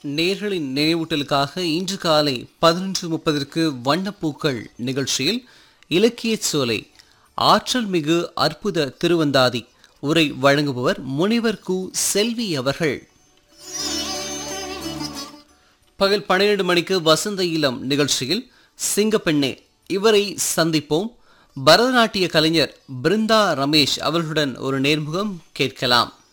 நேர்களின் நினைவூட்டலுக்காக இன்று காலை 11:30 வண்ணப்பூக்கள் நிகழ்ச்சியில் இலக்கியச் சோலை ஆற்றல் மிகு அற்புத திருவந்தாதி உரை வழங்குபவர் முனிவர் கு செல்வி அவர்கள். பகல் 12 மணிக்கு வசந்த இளம் நிகழ்ச்சியில் சிங்கப்பெண்ணே இவரை சந்திப்போம். பரதநாட்டிய கலைஞர் பிருந்தா ரமேஷ் அவர்களுடன் ஒரு நேர்முகம் கேட்கலாம்.